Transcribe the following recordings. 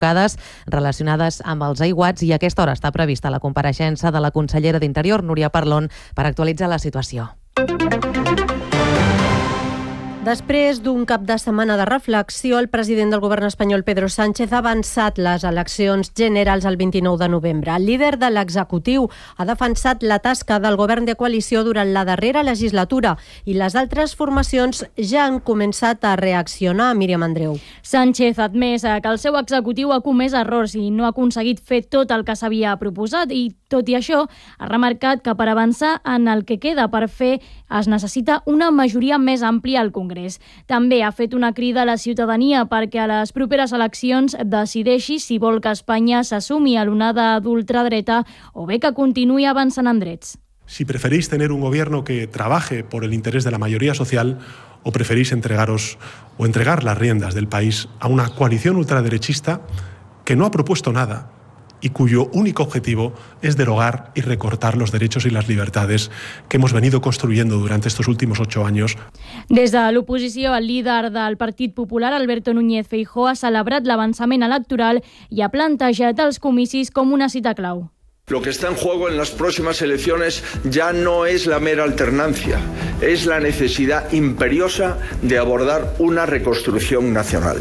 relacionades amb els aiguats, i a aquesta hora està prevista la compareixença de la consellera d'Interior, Núria Parlon, per actualitzar la situació. Després d'un cap de setmana de reflexió, el president del govern espanyol, Pedro Sánchez, ha avançat les eleccions generals el 29 de novembre. El líder de l'executiu ha defensat la tasca del govern de coalició durant la darrera legislatura i les altres formacions ja han començat a reaccionar. Míriam Andreu. Sánchez ha admès que el seu executiu ha comès errors i no ha aconseguit fer tot el que s'havia proposat, i tot i això ha remarcat que per avançar en el que queda per fer es necessita una majoria més àmplia al Congrés. També ha fet una crida a la ciutadania perquè a les properes eleccions decideixi si vol que Espanya s'assumi a l'onada d'ultradreta o bé que continuï avançant en drets. Si preferís tener un gobierno que trabaje por el interés de la mayoría social o preferís entregar las riendas del país a una coalición ultraderechista que no ha propuesto nada y cuyo único objetivo es derogar y recortar los derechos y las libertades que hemos venido construyendo durante estos últimos 8 años. Des de l'oposició, el líder del Partit Popular, Alberto Núñez Feijóo, ha celebrat l'avançament electoral i ha plantejat els comicis com una cita clau. Lo que está en juego en las próximas elecciones ya no es la mera alternancia, es la necesidad imperiosa de abordar una reconstrucción nacional.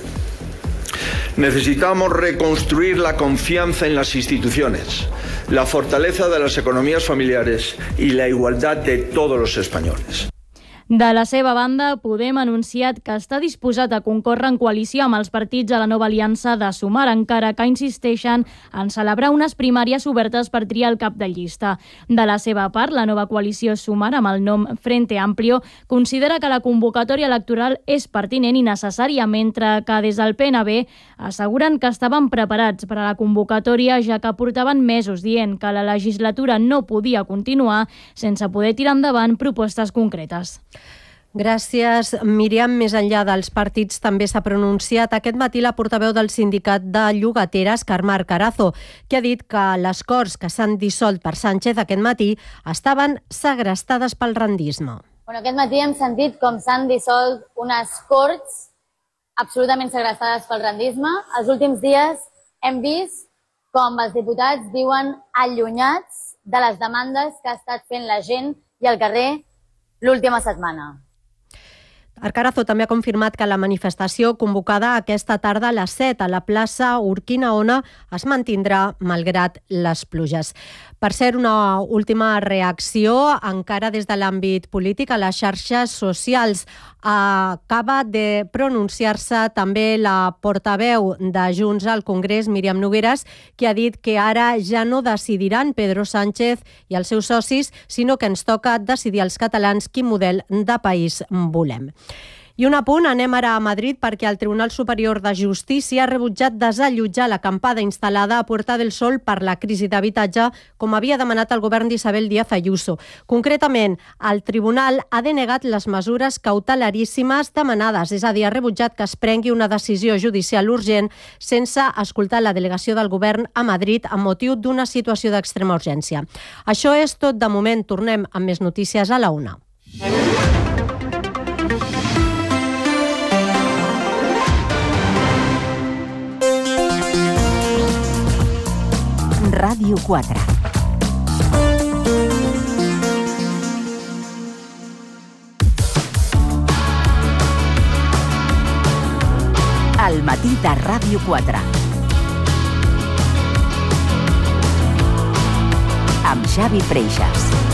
Necesitamos reconstruir la confianza en las instituciones, la fortaleza de las economías familiares y la igualdad de todos los españoles. De la seva banda, Podem ha anunciat que està disposat a concórrer en coalició amb els partits de la nova aliança de Sumar, encara que insisteixen en celebrar unes primàries obertes per triar el cap de llista. De la seva part, la nova coalició Sumar, amb el nom Frente Amplio, considera que la convocatòria electoral és pertinent i necessària, mentre que des del PNB asseguren que estaven preparats per a la convocatòria, ja que portaven mesos dient que la legislatura no podia continuar sense poder tirar endavant propostes concretes. Gràcies, Míriam. Més enllà dels partits, també s'ha pronunciat aquest matí la portaveu del sindicat de llogateres, Carme Carazo, que ha dit que les Corts que s'han dissolt per Sánchez aquest matí estaven segrestades pel rendisme. Aquest matí hem sentit com s'han dissolt unes Corts absolutament segrestades pel rendisme. Els últims dies hem vist com els diputats viuen allunyats de les demandes que ha estat fent la gent i el carrer l'última setmana. Carazo també ha confirmat que la manifestació convocada aquesta tarda a les 7 a la plaça Urquinaona es mantindrà malgrat les pluges. Per ser una última reacció, encara des de l'àmbit polític, a les xarxes socials acaba de pronunciar-se també la portaveu de Junts al Congrés, Míriam Nogueras, que ha dit que ara ja no decidiran Pedro Sánchez i els seus socis, sinó que ens toca decidir als catalans quin model de país volem. I un apunt, anem ara a Madrid perquè el Tribunal Superior de Justícia ha rebutjat desallotjar l'acampada instal·lada a Puerta del Sol per la crisi d'habitatge, com havia demanat el govern d'Isabel Díaz Ayuso. Concretament, el tribunal ha denegat les mesures cautelaríssimes demanades, és a dir, ha rebutjat que es prengui una decisió judicial urgent sense escoltar la delegació del govern a Madrid amb motiu d'una situació d'extrema urgència. Això és tot de moment. Tornem amb més notícies a la 1. Ràdio 4. Al matí de Ràdio 4. Amb Xavi Freixas.